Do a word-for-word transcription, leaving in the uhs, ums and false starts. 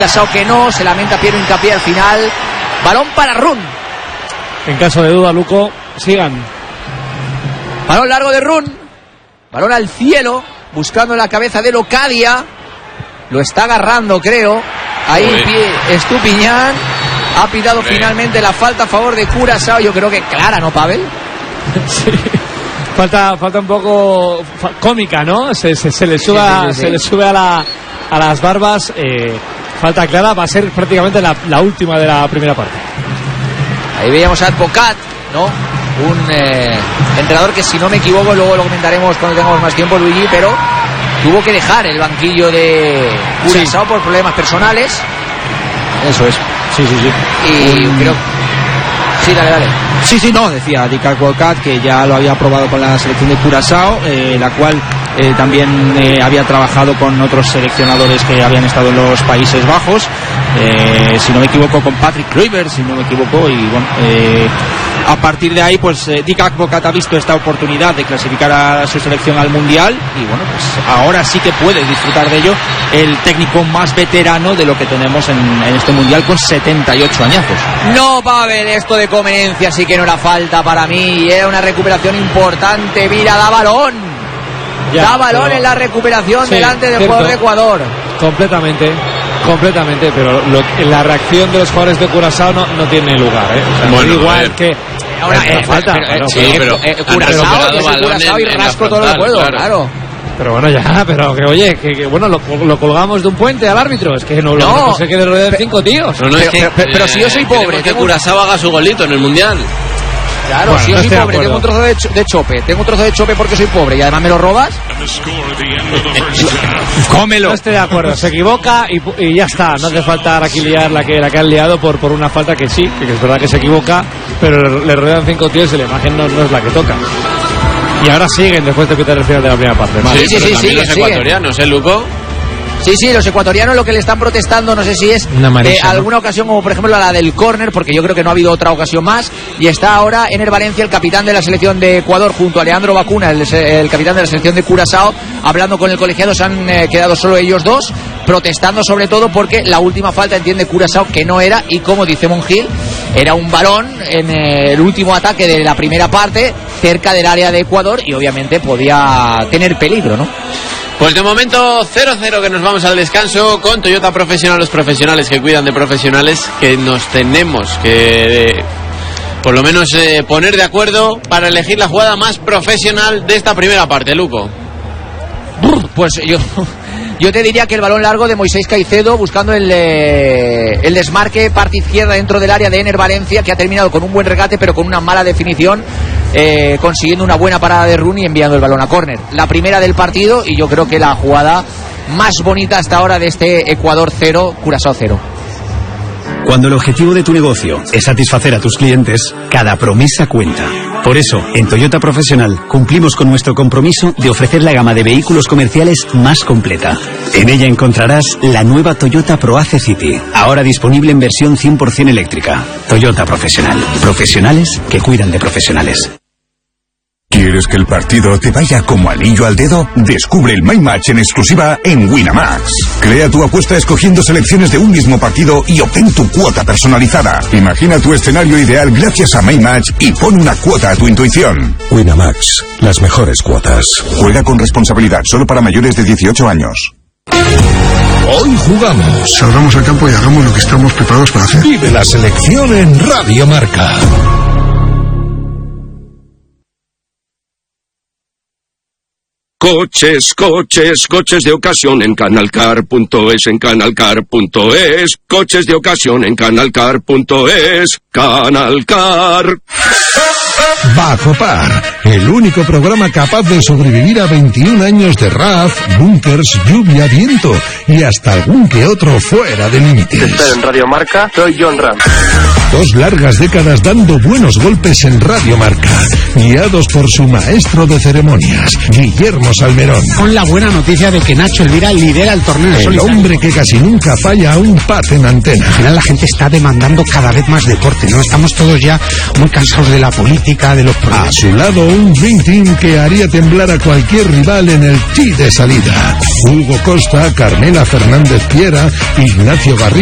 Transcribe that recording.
Curazao que no, se lamenta Piero Hincapié al final. Balón para Run. En caso de duda, Luco, sigan. Balón largo de Run. Balón al cielo, buscando la cabeza de Locadia. Lo está agarrando, creo. Ahí pie, Estupiñán. Ha pitado Bien. finalmente la falta a favor de Curazao. Yo creo que clara, ¿no, Pavel? Sí. Falta, falta un poco fa, cómica, ¿no? Se, se, se le sube, sí, sí, sí, sí. Se le sube a, la, a las barbas. Eh, falta clara, va a ser prácticamente la, la última de la primera parte. Ahí veíamos a Advocat, ¿no? Un eh, entrenador que, si no me equivoco, luego lo comentaremos cuando tengamos más tiempo, Luigi, pero tuvo que dejar el banquillo de Curazao sí. por problemas personales. Eso es. Sí, sí, sí. Y um... creo... Sí, dale, dale. Sí, sí, no, decía Dick Advocat que ya lo había probado con la selección de Curazao, eh, la cual eh, también eh, había trabajado con otros seleccionadores que habían estado en los Países Bajos, eh, si no me equivoco con Patrick Kluivert, si no me equivoco, y bueno, eh, a partir de ahí pues eh, Dick Advocat ha visto esta oportunidad de clasificar a su selección al Mundial y bueno, pues ahora sí que puede disfrutar de ello el técnico más veterano de lo que tenemos en, en este Mundial, con setenta y ocho añazos. No, Pavel, esto de Comencia sí que no era falta para mí, era una recuperación importante. Mira, da balón ya, da balón pero... en la recuperación sí, delante del jugador de Ecuador. Completamente, completamente, pero lo, la reacción de los jugadores de Curazao no, no tiene lugar, ¿eh? O sea, bueno, igual que ahora eh, falta, pero, pero, eh, sí, pero eh, Curazao, yo soy Curazao y rasco todo lo que puedo, claro. claro. Pero bueno, ya, pero que oye, que, que bueno, lo, lo colgamos de un puente al árbitro. Es que no, no, no sé qué de rodear cinco tíos. No, no, pero, es que, pero, pero, pero si yo soy pobre, que tengo... Curazao haga su golito en el Mundial. Claro, bueno, si yo soy pobre, tengo un trozo de, ch de chope, tengo un trozo de chope porque soy pobre y además me lo robas. Cómelo. No estoy de acuerdo, se equivoca y, y ya está. No hace falta aquí liar la que, la que han liado por, por una falta que sí, que es verdad que se equivoca, pero le, le rodean cinco tíos y la imagen no, no es la que toca. Y ahora siguen después de quitar el final de la primera parte. Sí, sí, sí, sí, sí, los siguen. ecuatorianos, ¿eh, Luco? Sí, sí, los ecuatorianos lo que le están protestando, no sé si es eh, alguna ocasión como por ejemplo la del córner, porque yo creo que no ha habido otra ocasión más, y está ahora Ener Valencia, el capitán de la selección de Ecuador, junto a Leandro Bacuna, el, el capitán de la selección de Curazao, hablando con el colegiado. Se han eh, quedado solo ellos dos, protestando sobre todo porque la última falta entiende Curazao que no era, y como dice Monjil, era un balón en eh, el último ataque de la primera parte, cerca del área de Ecuador, y obviamente podía tener peligro, ¿no? Pues de momento cero cero, que nos vamos al descanso con Toyota Profesional, los profesionales que cuidan de profesionales, que nos tenemos que eh, por lo menos eh, poner de acuerdo para elegir la jugada más profesional de esta primera parte, Luco. Pues yo... Yo te diría que el balón largo de Moisés Caicedo, buscando el, eh, el desmarque, parte izquierda dentro del área de Ener Valencia, que ha terminado con un buen regate pero con una mala definición, eh, consiguiendo una buena parada de Rooney y enviando el balón a córner. La primera del partido, y yo creo que la jugada más bonita hasta ahora de este Ecuador cero, Curazao cero. Cuando el objetivo de tu negocio es satisfacer a tus clientes, cada promesa cuenta. Por eso, en Toyota Profesional cumplimos con nuestro compromiso de ofrecer la gama de vehículos comerciales más completa. En ella encontrarás la nueva Toyota ProAce City, ahora disponible en versión cien por ciento eléctrica. Toyota Profesional. Profesionales que cuidan de profesionales. ¿Quieres que el partido te vaya como anillo al dedo? Descubre el My Match en exclusiva en Winamax. Crea tu apuesta escogiendo selecciones de un mismo partido y obtén tu cuota personalizada. Imagina tu escenario ideal gracias a My Match y pon una cuota a tu intuición. Winamax, las mejores cuotas. Juega con responsabilidad, solo para mayores de dieciocho años. Hoy jugamos. Salgamos al campo y hagamos lo que estamos preparados para hacer. Vive la selección en Radio Marca. Coches, coches, coches de ocasión en canalcar punto es, en canalcar punto es. Coches de ocasión en canalcar punto es. Canalcar. Bajo Par, el único programa capaz de sobrevivir a veintiún años de R A F, bunkers, lluvia, viento y hasta algún que otro fuera de límites. Estoy en Radio Marca, soy John Ram. Dos largas décadas dando buenos golpes en Radio Marca, guiados por su maestro de ceremonias, Guillermo Salmerón. Con la buena noticia de que Nacho Elvira lidera el torneo. El solitario. Hombre que casi nunca falla a un pat en antena. Al final la gente está demandando cada vez más deporte, ¿no? Estamos todos ya muy cansados de la política, de los problemas. A su lado un Dream Team que haría temblar a cualquier rival en el tee de salida. Hugo Costa, Carmela Fernández Piera, Ignacio Garrido.